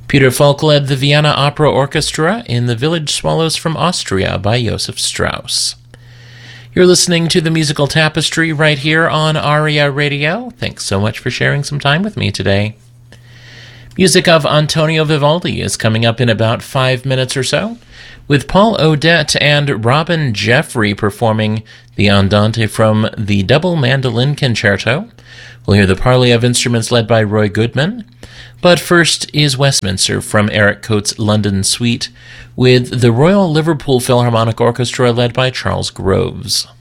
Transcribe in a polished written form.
Peter Falk led the Vienna Opera Orchestra in The Village Swallows from Austria by Joseph Strauss. You're listening to The Musical Tapestry right here on ARIA Radio. Thanks so much for sharing some time with me today. Music of Antonio Vivaldi is coming up in about 5 minutes or so, with Paul Odette and Robin Jeffrey performing the Andante from the Double Mandolin Concerto. We'll hear the parley of instruments led by Roy Goodman. But first is Westminster from Eric Coates' London Suite, with the Royal Liverpool Philharmonic Orchestra led by Charles Groves.